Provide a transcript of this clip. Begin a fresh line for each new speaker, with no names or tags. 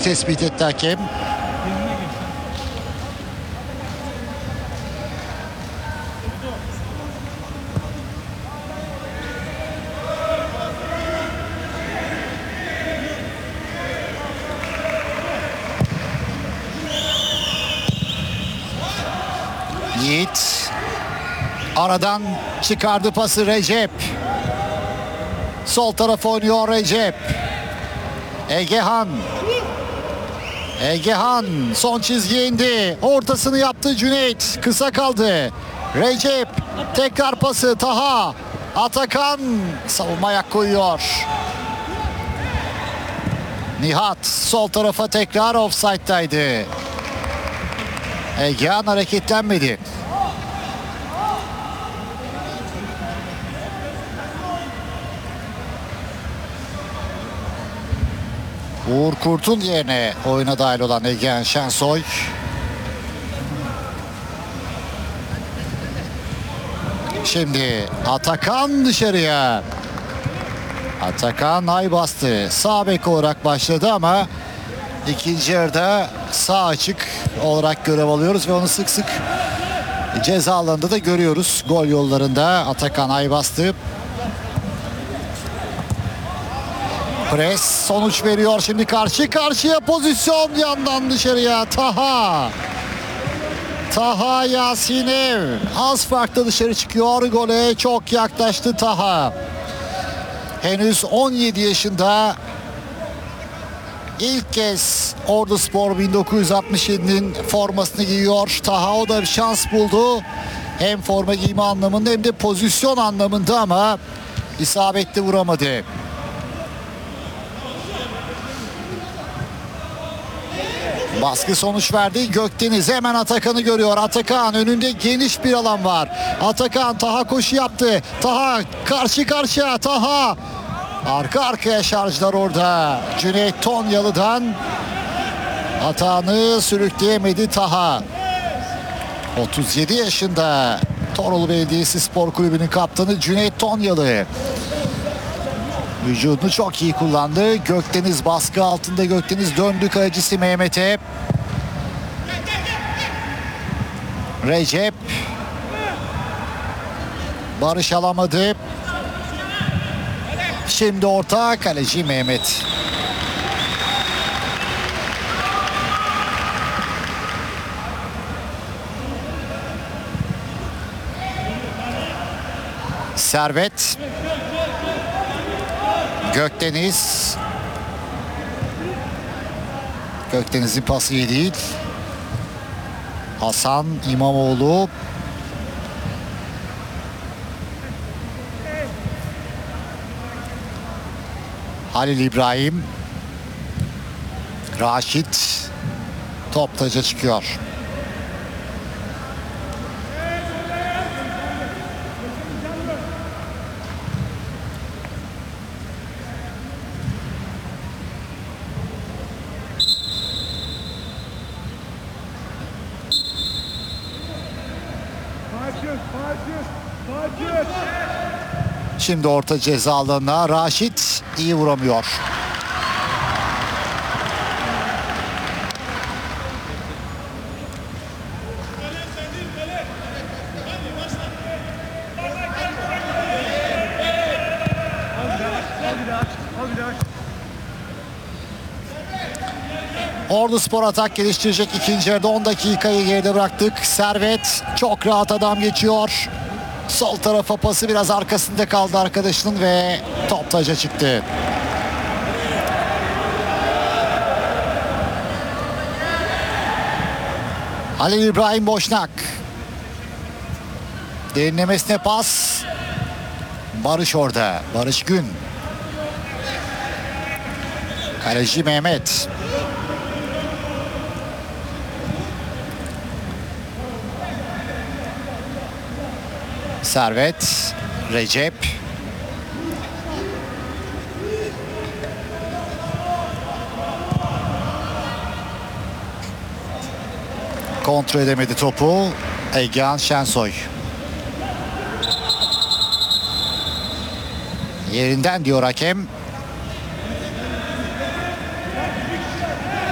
tespit etti hakem. Yiğit aradan çıkardı pası. Recep sol tarafa oynuyor. Recep, Egehan son çizgiye indi, ortasını yaptı. Cüneyt kısa kaldı. Recep tekrar pası. Taha, Atakan savunma ayak koyuyor. Nihat sol tarafa tekrar, ofsayttaydı. Egehan hareketlenmedi. Uğur Kurt'un yerine oyuna dahil olan Egehan Şensoy. Şimdi Atakan dışarıya. Atakan ay bastı. Sağ bek olarak başladı ama ikinci yarıda sağ açık olarak görev alıyoruz ve onu sık sık ceza alanında da görüyoruz. Gol yollarında Atakan ay bastı. Pres sonuç veriyor. Şimdi karşı karşıya pozisyon, yandan dışarıya Taha Yasinev az farklı dışarı çıkıyor. Gole çok yaklaştı Taha. Henüz 17 yaşında. İlk kez Orduspor 1967'nin formasını giyiyor. Taha o da bir şans buldu. Hem forma giyme anlamında hem de pozisyon anlamında ama isabetli vuramadı. Baskı sonuç verdi. Gökdeniz hemen Atakan'ı görüyor. Atakan önünde geniş bir alan var. Atakan, Taha koşu yaptı. Taha karşı karşıya. Taha arka arkaya şarjlar orada. Cüneyt Tonyalı'dan hatanı sürükleyemedi Taha. 37 yaşında Torulu Belediyesi Spor Kulübü'nün kaptanı Cüneyt Tonyalı. Vücudunu çok iyi kullandı. Gökdeniz baskı altında. Gökdeniz döndü kalecisi Mehmet'e. Recep. Barış alamadı. Şimdi orta, kaleci Mehmet. Servet. Gökdeniz. Gökdeniz'in pası iyi değil. Hasan İmamoğlu. Halil İbrahim. Raşit. Top taca çıkıyor. Şimdi orta ceza alanına Raşit iyi vuramıyor. Orduspor atak geliştirecek ikinci yarıda. 10 dakikayı geride bıraktık. Servet çok rahat adam geçiyor. Sol tarafa pası biraz arkasında kaldı arkadaşının ve top taca çıktı. Halil İbrahim Boşnak. Derinlemesine pas. Barış orada. Barış Gün. Kaleci Mehmet. Servet. Recep. Kontrol edemedi topu. Egehan Şensoy. Yerinden diyor hakem.